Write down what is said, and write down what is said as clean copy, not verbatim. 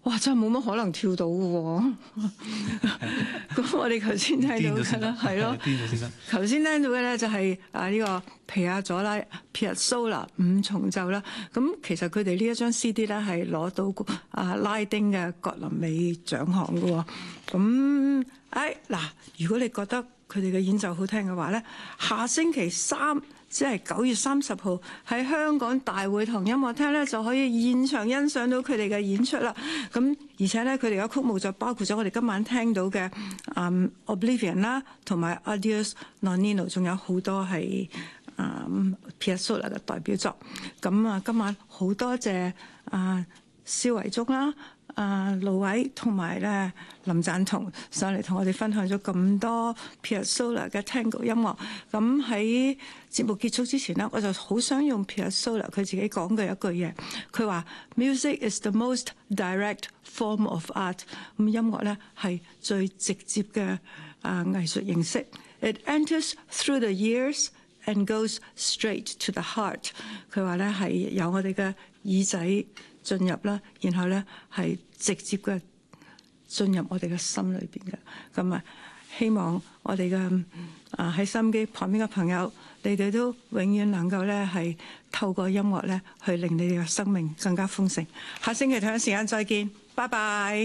哇！真係冇乜可能跳到嘅喎。咁我哋頭先聽到嘅啦，係咯。頭先聽到嘅咧就係呢個皮亞佐拉 Piazzolla 五重奏啦。咁其實佢哋呢一張 CD 咧係攞到拉丁嘅格林美獎項嘅喎。咁嗱，如果你覺得佢哋嘅演奏好聽嘅話咧，下星期3。即係9月30號喺香港大會堂音樂廳咧，就可以現場欣賞到佢哋嘅演出啦。咁而且咧，佢哋嘅曲目就包括咗我哋今晚聽到嘅Oblivion 啦，同埋 Adios Nonnino， 仲有好多係Piazzolla 嘅代表作。咁今晚好多謝蕭維忠啦。盧偉同埋咧林贊同上嚟同我哋分享咗咁多 Piazzolla 嘅 Tango 音樂。咁喺節目結束之前呢，我就好想用 Piazzolla 佢自己講嘅一句嘢，佢話 Music is the most direct form of art。咁音樂咧係最直接嘅藝術形式。It enters through the ears and goes straight to the heart。佢話咧係由我哋嘅耳仔進入啦，然後咧係直接嘅進入我哋嘅心裏邊嘅。咁希望我哋嘅喺收音機旁邊嘅朋友，你哋都永遠能夠咧係透過音樂咧去令你哋嘅生命更加豐盛。下星期同一時間再見，拜拜。